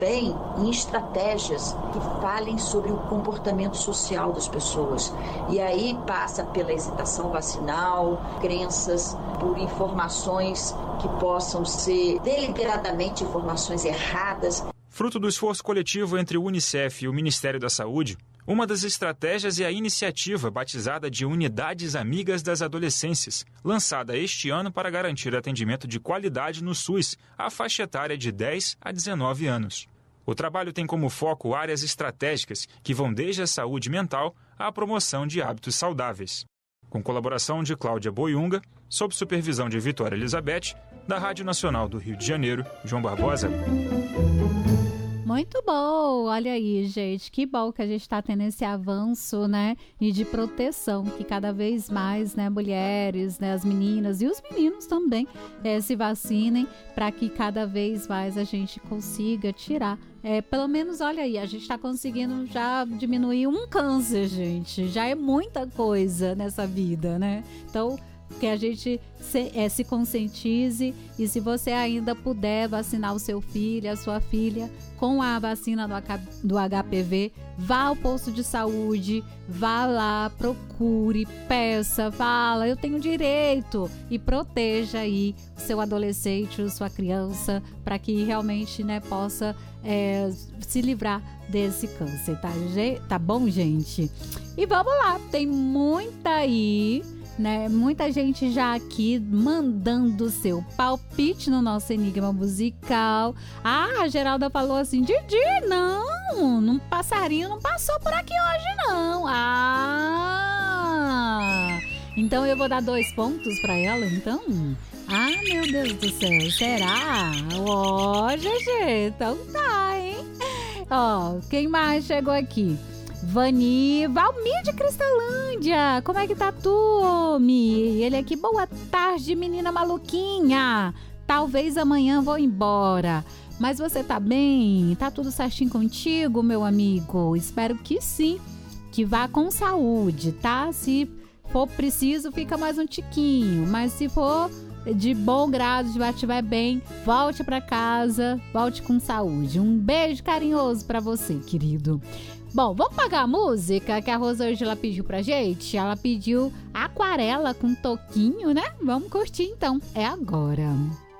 também em estratégias que falem sobre o comportamento social das pessoas. E aí passa pela hesitação vacinal, crenças, por informações que possam ser deliberadamente informações erradas. Fruto do esforço coletivo entre o Unicef e o Ministério da Saúde, uma das estratégias é a iniciativa batizada de Unidades Amigas das Adolescências, lançada este ano para garantir atendimento de qualidade no SUS à faixa etária de 10 a 19 anos. O trabalho tem como foco áreas estratégicas que vão desde a saúde mental à promoção de hábitos saudáveis. Com colaboração de Cláudia Boiunga, sob supervisão de Vitória Elizabeth, da Rádio Nacional do Rio de Janeiro, João Barbosa. Muito bom, olha aí, gente, que bom que a gente está tendo esse avanço, né, e de proteção, que cada vez mais, né, mulheres, né, as meninas e os meninos também se vacinem, para que cada vez mais a gente consiga tirar, pelo menos, olha aí, a gente está conseguindo já diminuir um câncer, gente, já é muita coisa nessa vida, né, então que a gente se conscientize, e se você ainda puder vacinar o seu filho, a sua filha com a vacina do HPV, vá ao posto de saúde, vá lá, procure, peça, fala, eu tenho direito, e proteja aí o seu adolescente ou sua criança, para que realmente, né, possa se livrar desse câncer, tá bom, gente? E vamos lá, tem muita aí, né? Muita gente já aqui mandando seu palpite no nosso Enigma Musical. A Geralda falou assim: Didi, não, passarinho não passou por aqui hoje não. Então eu vou dar 2 pontos pra ela, então. Meu Deus do céu, será? GG, então tá, hein? Quem mais chegou aqui? Valmir de Cristalândia, como é que tá tu, Mi? Ele aqui, boa tarde, menina maluquinha, talvez amanhã vou embora, mas você tá bem? Tá tudo certinho contigo, meu amigo? Espero que sim, que vá com saúde, tá? Se for preciso, fica mais um tiquinho, mas se for de bom grado, já estiver bem, volte pra casa, volte com saúde. Um beijo carinhoso pra você, querido. Bom, vamos pagar a música que a Rosângela pediu pra gente? Ela pediu Aquarela com Toquinho, né? Vamos curtir então, é agora.